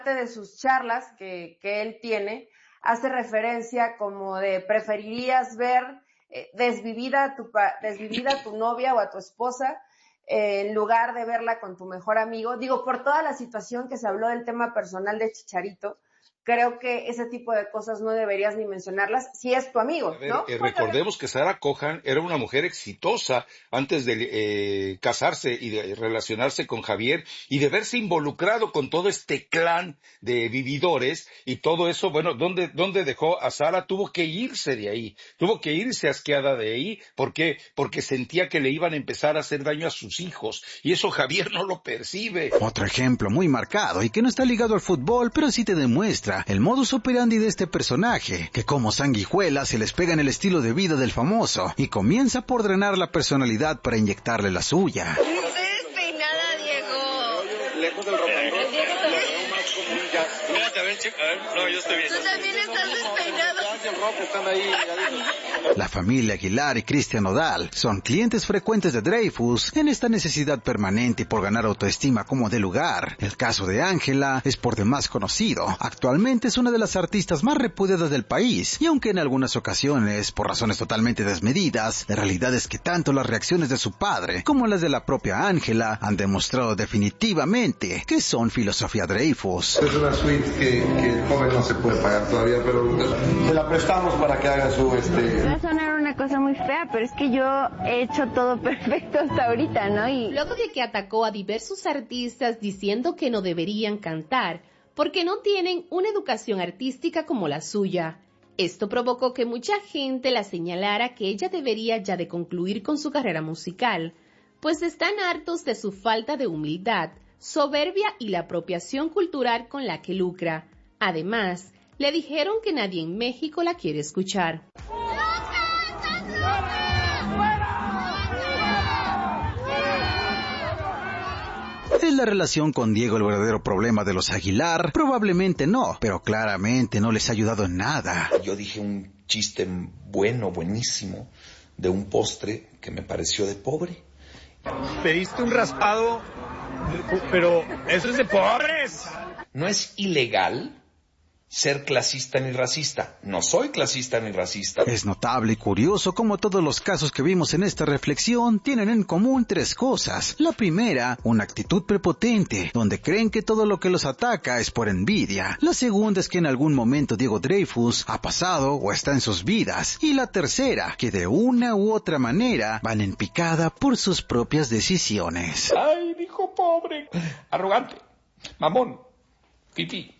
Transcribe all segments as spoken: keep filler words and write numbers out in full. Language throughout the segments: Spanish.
de sus charlas que, que él tiene, hace referencia como de preferirías ver eh, desvivida, a tu, desvivida a tu novia o a tu esposa eh, en lugar de verla con tu mejor amigo. Digo, por toda la situación que se habló del tema personal de Chicharito, creo que ese tipo de cosas no deberías ni mencionarlas si es tu amigo, A ver, ¿no? eh, recordemos que Sarah Cohan era una mujer exitosa antes de eh, casarse y de relacionarse con Javier y de verse involucrado con todo este clan de vividores y todo eso. Bueno, ¿dónde, dónde dejó a Sarah? Tuvo que irse de ahí, tuvo que irse asqueada de ahí. ¿Por qué? Porque sentía que le iban a empezar a hacer daño a sus hijos y eso Javier no lo percibe. Otro ejemplo muy marcado y que no está ligado al fútbol, pero sí te demuestra el modus operandi de este personaje, que como sanguijuela se les pega en el estilo de vida del famoso y comienza por drenar la personalidad para inyectarle la suya. ¿Qué despeinada, Diego? Lejos del romántico. Mírate, a ver, chico, a ver, no, yo estoy bien. Tú también estás despeinado. La familia Aguilar y Cristian Nodal son clientes frecuentes de Dreyfus en esta necesidad permanente por ganar autoestima como de lugar. El caso de Ángela es por demás conocido. Actualmente es una de las artistas más repudiadas del país y aunque en algunas ocasiones, por razones totalmente desmedidas, la realidad es que tanto las reacciones de su padre como las de la propia Ángela han demostrado definitivamente que son filosofía Dreyfus. Es una suite que, que el joven no se puede pagar todavía, pero se la prestamos para que haga su... este. Va a sonar una cosa muy fea, pero es que yo he hecho todo perfecto hasta ahorita, ¿no? Y luego de que atacó a diversos artistas diciendo que no deberían cantar porque no tienen una educación artística como la suya. Esto provocó que mucha gente la señalara que ella debería ya de concluir con su carrera musical, pues están hartos de su falta de humildad, soberbia y la apropiación cultural con la que lucra. Además, le dijeron que nadie en México la quiere escuchar. ¿Es la relación con Diego el verdadero problema de los Aguilar? Probablemente no, pero claramente no les ha ayudado en nada. Yo dije un chiste bueno, buenísimo, de un postre que me pareció de pobre. Pediste un raspado, pero eso es de pobres. No es ilegal ser clasista ni racista. No soy clasista ni racista. Es notable y curioso cómo todos los casos que vimos en esta reflexión tienen en común tres cosas. La primera, una actitud prepotente, donde creen que todo lo que los ataca es por envidia. La segunda es que en algún momento Diego Dreyfus ha pasado o está en sus vidas. Y la tercera, que de una u otra manera van en picada por sus propias decisiones. Ay, dijo pobre, arrogante, mamón, pipí.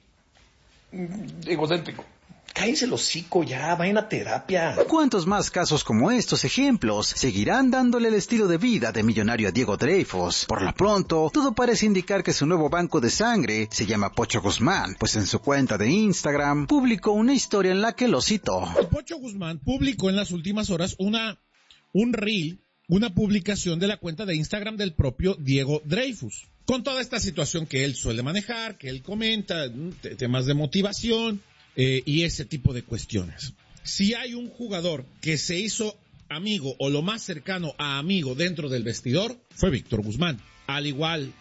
Egocéntrico. Cállense el hocico ya, vayan a terapia. ¿Cuántos más casos como estos ejemplos seguirán dándole el estilo de vida de millonario a Diego Dreyfus? Por lo pronto, todo parece indicar que su nuevo banco de sangre se llama Pocho Guzmán, pues en su cuenta de Instagram publicó una historia en la que lo citó. El Pocho Guzmán publicó en las últimas horas una un reel, una publicación de la cuenta de Instagram del propio Diego Dreyfus, con toda esta situación que él suele manejar, que él comenta, temas de motivación eh, y ese tipo de cuestiones. Si hay un jugador que se hizo amigo o lo más cercano a amigo dentro del vestidor, fue Víctor Guzmán. Al igual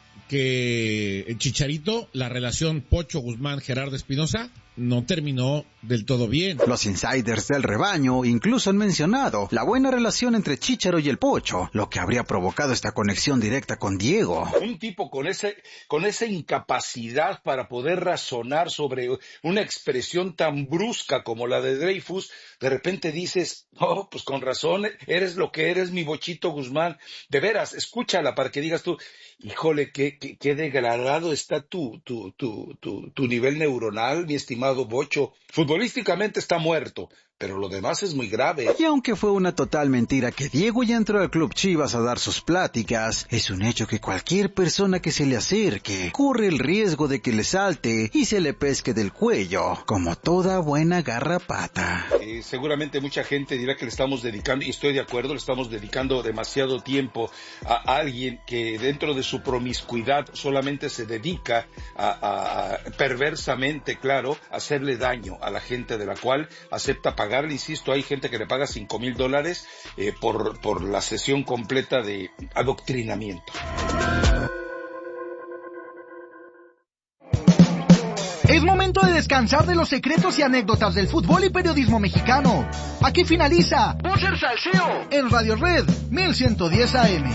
que el Chicharito, la relación Pocho Guzmán-Gerardo Espinosa no terminó del todo bien. Los insiders del rebaño incluso han mencionado la buena relación entre Chícharo y el Pocho, lo que habría provocado esta conexión directa con Diego. Un tipo con ese, con esa incapacidad para poder razonar sobre una expresión tan brusca como la de Dreyfus, de repente dices, oh, pues con razón, eres lo que eres, mi Bochito Guzmán. De veras, escúchala para que digas tú, híjole, qué, qué, qué degradado está tu, tu, tu, tu, tu nivel neuronal, mi estimado Bocho. Futbolísticamente está muerto, pero lo demás es muy grave. Y aunque fue una total mentira que Diego ya entró al Club Chivas a dar sus pláticas, es un hecho que cualquier persona que se le acerque corre el riesgo de que le salte y se le pesque del cuello, como toda buena garrapata. Eh, seguramente mucha gente dirá que le estamos dedicando, y estoy de acuerdo, le estamos dedicando demasiado tiempo a alguien que dentro de su promiscuidad solamente se dedica a, a, a perversamente, claro, a hacerle daño a la gente de la cual acepta pagar. Insisto, hay gente que le paga cinco mil dólares eh, por, por la sesión completa de adoctrinamiento. Es momento de descansar de los secretos y anécdotas del fútbol y periodismo mexicano. Aquí finaliza Voz el Salseo en Radio Red mil ciento diez A M.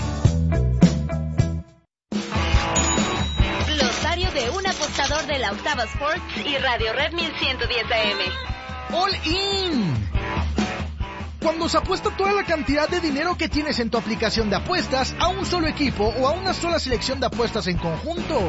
Glosario de un apostador de la Octava Sports y Radio Red mil ciento diez A M. All in. Cuando se apuesta toda la cantidad de dinero que tienes en tu aplicación de apuestas a un solo equipo o a una sola selección de apuestas en conjunto.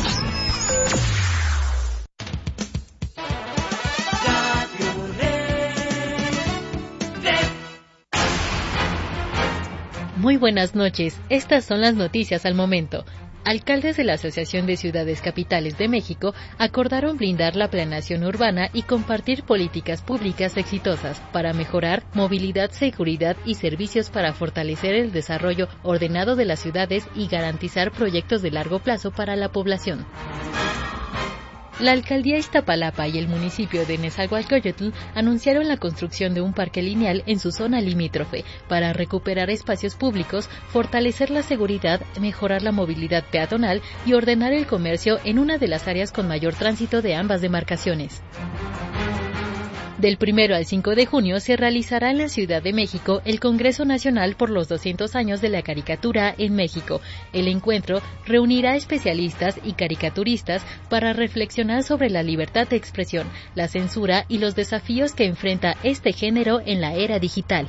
Muy buenas noches, estas son las noticias al momento. Alcaldes de la Asociación de Ciudades Capitales de México acordaron blindar la planeación urbana y compartir políticas públicas exitosas para mejorar movilidad, seguridad y servicios para fortalecer el desarrollo ordenado de las ciudades y garantizar proyectos de largo plazo para la población. La alcaldía Iztapalapa y el municipio de Nezahualcóyotl anunciaron la construcción de un parque lineal en su zona limítrofe para recuperar espacios públicos, fortalecer la seguridad, mejorar la movilidad peatonal y ordenar el comercio en una de las áreas con mayor tránsito de ambas demarcaciones. Del primero al cinco de junio se realizará en la Ciudad de México el Congreso Nacional por los doscientos años de la caricatura en México. El encuentro reunirá especialistas y caricaturistas para reflexionar sobre la libertad de expresión, la censura y los desafíos que enfrenta este género en la era digital.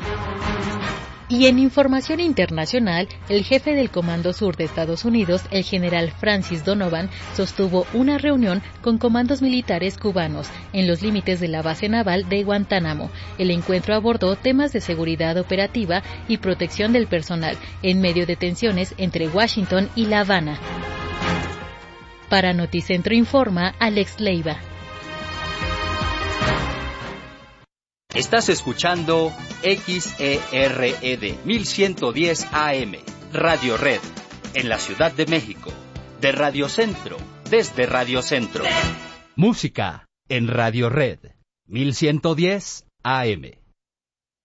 Y en información internacional, el jefe del Comando Sur de Estados Unidos, el general Francis Donovan, sostuvo una reunión con comandos militares cubanos en los límites de la base naval de Guantánamo. El encuentro abordó temas de seguridad operativa y protección del personal en medio de tensiones entre Washington y La Habana. Para Noticentro Informa, Alex Leiva. Estás escuchando X E R E D mil ciento diez A M, Radio Red, en la Ciudad de México, de Radio Centro, desde Radio Centro. Música en Radio Red, mil ciento diez A M.